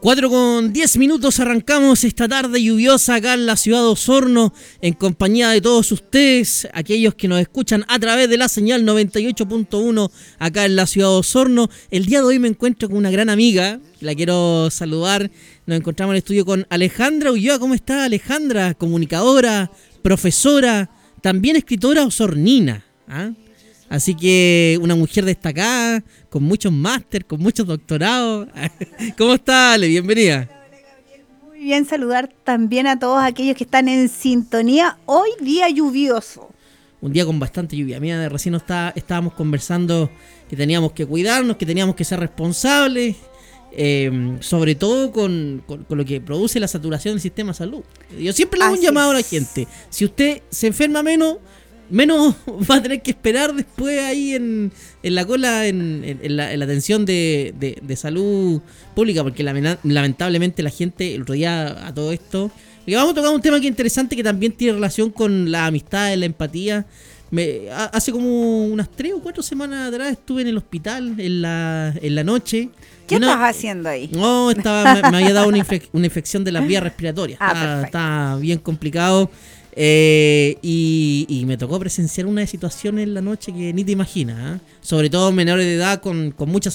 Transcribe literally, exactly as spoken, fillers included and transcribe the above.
Cuatro con diez minutos, arrancamos esta tarde lluviosa acá en la ciudad de Osorno, en compañía de todos ustedes, aquellos que nos escuchan a través de la señal noventa y ocho punto uno acá en la ciudad de Osorno. El día de hoy me encuentro con una gran amiga, la quiero saludar. Nos encontramos en el estudio con Alejandra Ulloa. ¿Cómo está, Alejandra? Comunicadora, profesora, también escritora osornina, ¿ah? Así que una mujer destacada, con muchos máster, con muchos doctorados. ¿Cómo está, Ale? Bienvenida. Hola, hola, Gabriel. Muy bien, saludar también a todos aquellos que están en sintonía. Hoy día lluvioso. Un día con bastante lluvia. Mira, recién está, estábamos conversando que teníamos que cuidarnos, que teníamos que ser responsables, eh, sobre todo con, con, con lo que produce la saturación del sistema de salud. Yo siempre le hago un llamado a la gente. Si usted se enferma menos... menos va a tener que esperar después ahí en, en la cola, en, en, en, la, en la atención de, de, de salud pública, porque lamentablemente la gente, el otro día a todo esto, porque vamos a tocar un tema que es interesante, que también tiene relación con la amistad, la empatía. Me, hace como unas tres o cuatro semanas atrás estuve en el hospital en la, en la noche. ¿Qué una, estás haciendo ahí? No, estaba, me, me había dado una, infec, una infección de las vías respiratorias. Ah, estaba, estaba bien complicado. Eh, y, y me tocó presenciar una situación en la noche que ni te imaginas, ¿eh? Sobre todo menores de edad con, con mucha